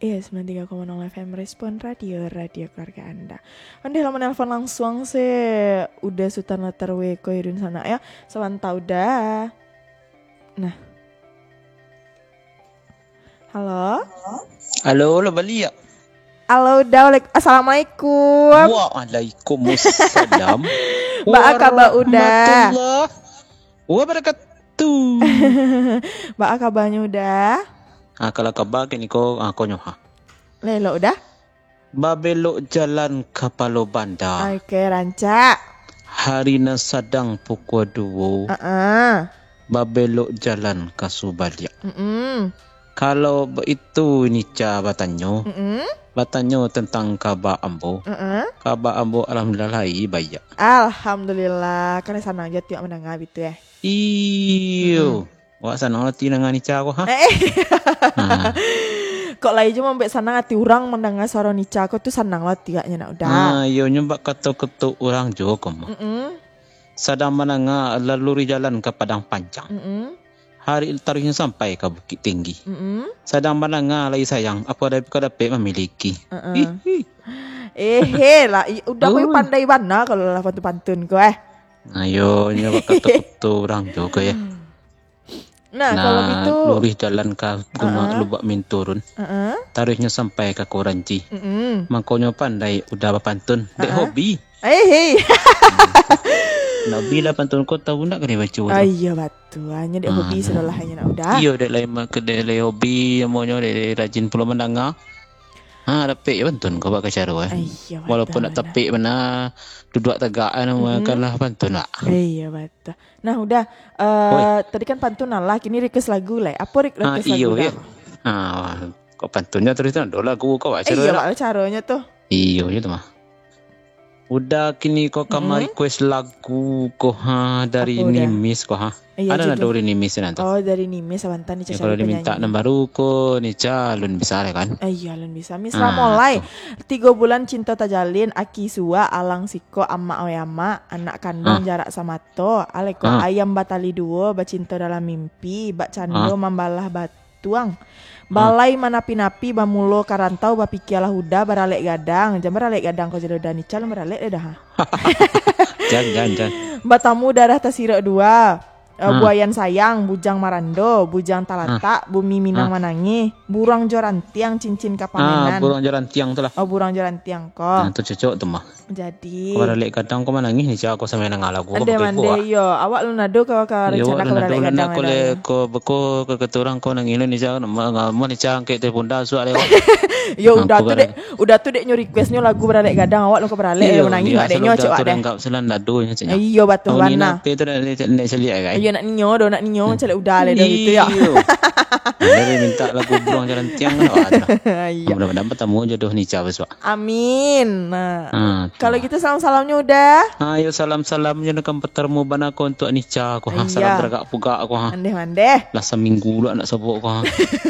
Iya, 93,0 FM Respon Radio keluarga Anda. Anda lama nelfon langsung sih. Udah sultan latar weko irun sana ya. Sewanta udah. Nah. Halo? Halo, lo balik ya? Halo, udah. Assalamualaikum. Waalaikumsalam. Mbak kabar udah. Wabarakatuh. Mbak kabarnya udah. Kalau kabar kini ko nyoha. Lelo udah? Babelok jalan kapalo banda. Oke, rancak. Harina sadang pukul 2. Babelok jalan kasubalia. Kalau itu nica batanyo. Batanyo tentang kabar ambo. Kabar ambo alhamdulillah baik. Alhamdulillah, karena sana aja tiap mendengar gitu ya. Iyo. Wak sana hati dengan nica aku ha. Kok lagi cuma mbak sana hati orang mendengar suara nica aku tuh senang lah tiganya nak udah. Yo nyembak ketuk orang juga mah. Sedang menengah laluri jalan ke Padang Panjang. Hari tariknya sampai ke Bukit Tinggi. Sedang menengah lagi sayang apa kau dapat memiliki. Lah, udah kau pandai mana kalau lah pantun kau Ayo nyembak ketuk orang juga ya. Nah, kalau gitu lurih jalan ke Gunung Lubak Min turun. Tariknya sampai ke Koranci. Makanya pandai udah pantun. Dek hobi. Nabi lah pantun kau tahu nak kena baca. Iya betul. Hanya dek hobi sedolah hanya nak udah. Iya dek lain kedai hobi maunya dek rajin pulau mendengar. Dapat ya pantun kau pakai cara walaupun nak tapik mana duduk tegaan makanlah pantun lah. Iya betul. Nah udah tadi kan pantun lah, kini request lagu lah. Apa request lagu? Iya. Kok pantunnya terus ada lagu kau baca. Iya caranya tuh. Iya itu mah. Udah kini kau kamar request lagu kau dari Nimis kau Ada dari Nimis nanti. Oh dari Nimis sebentar nih kalau diminta nomor baru kau nih calon bisa kan? Iya lun bisa. Misal mulai 3 bulan cinta tajalin aki suwa alang siko amma oyama anak kandung jarak samato aleko ayam batali duo bacinta dalam mimpi bak cando membalah batuang balai manapi-napi bamulo karantau bapikialah huda baralek gadang jam baralek gadang kau jadi udah nih calon baralek dah. Jangan. Batamu darah tasirok 2. Buayan sayang, bujang marando, bujang talata, bumi minang manangi, burang jorantiang, cincin kapamenan. Burang jorantiang tu lah. Oh, burang jorantiang kok. Tu cocok tu mah. Jadi. Kau balik kadang kau manangi ni cak aku sama nang ala aku. Ande yo, awak lu nado kau rencana kau balik kadang. Kau beko ke keturang kau nang ini ni cak, mau ni cak ke telepon dah suat lewat. Yo udah tu dek nyo requestnya lagu balik kadang awak lu kau balik menangi mak deknya cak ada. Enggak selan nado nya cak. Iyo batu mana. Itu nek selia kan. Iya nak ninyo cale udah le dah gitu ya. Dari minta lagu burung jalan tiang kan ada. Mudah-mudahan bertemu jodoh nikah besok. Amin. Nah, kalau gitu salam-salamnya udah. Ayo salam-salamnya nak bertemu banako untuk nikah aku. Salam teragak puga aku. Mandeh. Lah seminggu lah nak sebut aku.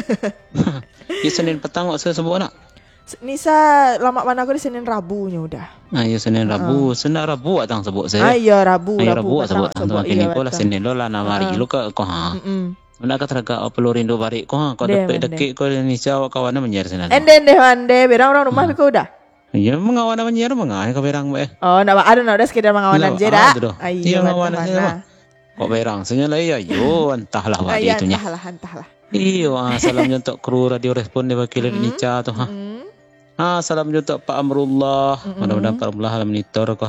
Ya Senin petang kok saya sebut nak. Nisa lama mana aku di Senin Rabunya udah. Ya Senin Rabu, Senin Rabu atang sebut saya. Iya Rabu sebut tang kini ko lah Senin lo lah nama hari lo ka ko Mana ka teraga pelurindo bari ko kau dapat dekik ko ni cawa kawan menyer Senin. Ende berang orang rumah ko udah. Iya mengawan menyer mengai ka berang be. Oh udah sekedar mengawan aja dah. Iya mengawan aja. Kok berang senyala ya yo entahlah wadi itunya. Entahlah. Iyo salamnya untuk kru radio respon di wakil Indonesia tu salam juga Pak Amrullah. Mudah-mudahan Pak Amrullah monitor ko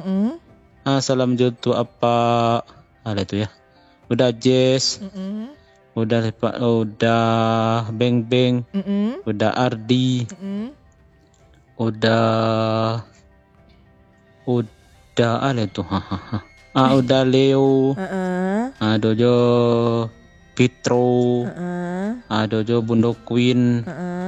salam juga apa ada itu ya. Udah Jess. Udah Beng. Udah Ardi. Udah ada itu. Udah Leo. Dojo Pitro. Dojo Bundo Queen.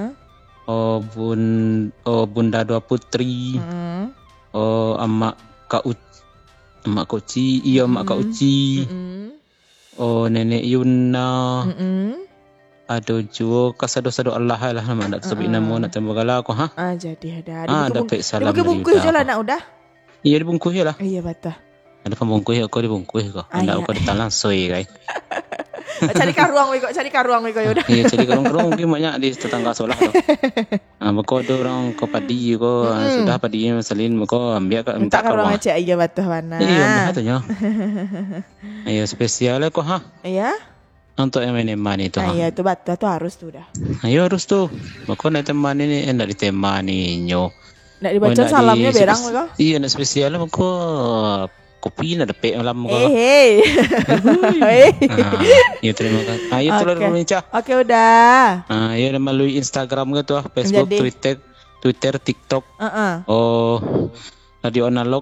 Bunda Dua Putri. Emak Kak Uci. Iya Emak Kak Uci. Nenek Yuna. Ada juga kasado-sado Allah lah nama nak sebut nama nak tambah galak aku jadi ada. Dapat salam dari bungkus je lah nak udah. Iya dibungkus je lah. Iya betul. Ada pembungkus aku dibungkus kok. Anda aku ditalang soy guys. Cari karuang wiko ya udah. Iya, cari karuang mungkin banyak di tetangga sebelah tuh. Maka ada orang ke padi ko sudah padi salin maka ambil minta karuang aja iya batuh mana. Iya, betul. Ayo spesial ko ha. Iya. Untuk yang menemani itu. Iya, itu batuh tuh harus tuh dah. Ayo harus tuh. Maka nak temani ni, nak ditemani nyo. Nak dibaca salamnya berang maka. Iya, nak spesial maka kopi nak dapet malam maka. Iya terima kasih. Ayo telur Indonesia. Oke udah. Ayo melalui Instagram gitu Facebook, Twitter, TikTok. Oh, radio analog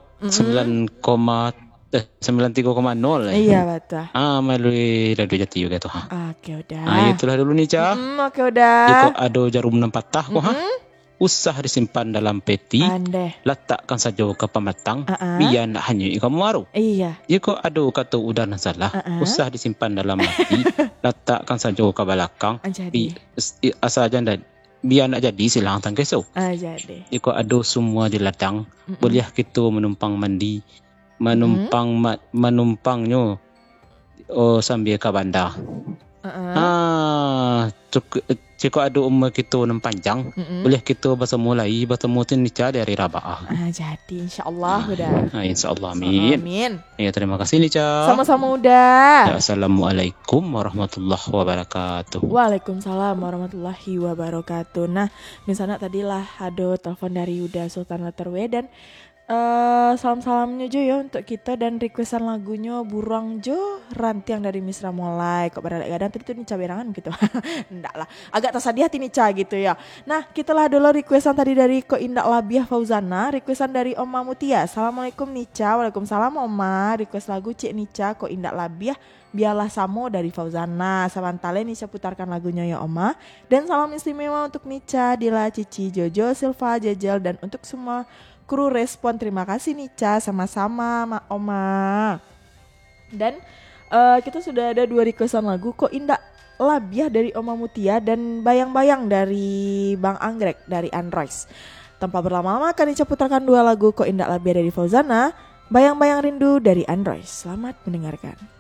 93,0. Iya betul. Melalui radio Jati juga tuh. Oke udah. Itulah dulu nih Ca. Oke udah. Jika ada jarum 6 patah kok usah disimpan dalam peti. Letakkan saja ke pematang. Biar nak hanyut ikan maru. Iya. Jika ada kata udara salah, usah disimpan dalam hati. Letakkan saja ke belakang. Asal jangan biar nak jadi silang tangkeso. Jadi. Jika ada semua di ladang, boleh kita menumpang mandi. Menumpangnya sambil ke bandar. Jika ada umur kita yang panjang, boleh kita bertemu nikah dari Rabah. Jadi insyaAllah udah. InsyaAllah amin. Ya terima kasih Nica. Sama-sama udah. Ya, Assalamualaikum warahmatullahi wabarakatuh. Waalaikumsalam warahmatullahi wabarakatuh. Nah, misalnya tadilah ada telepon dari Yuda Sultan Letterwe dan salam-salamnya Jo ya untuk kita dan requestan lagunya Burang Jo Rantiang dari Misra Mulai. Kok pada gadang tadi tuh Nica berangan gitu. Enggak lah, agak tersadih hati Nica gitu ya. Nah kita lah dulu requestan tadi dari Ko Indak Labiah Fauzana, requestan dari Oma Mutia. Assalamualaikum Nica. Waalaikumsalam Oma. Request lagu Cik Nica Ko Indak Labiah Biarlah Samo dari Fauzana. Samantale Nica putarkan lagunya ya Oma. Dan salam istimewa untuk Nica, Dila, Cici, Jojo, Silva, Jejel dan untuk semua kru Respon. Terima kasih Nica, sama-sama Oma. Dan kita sudah ada 2 requestan lagu Kok Indak Labiah dari Oma Mutia dan Bayang-Bayang dari Bang Anggrek dari Android. Tanpa berlama-lama akan Nica putarkan 2 lagu Kok Indak Labiah dari Fauzana, Bayang-Bayang Rindu dari Android. Selamat mendengarkan.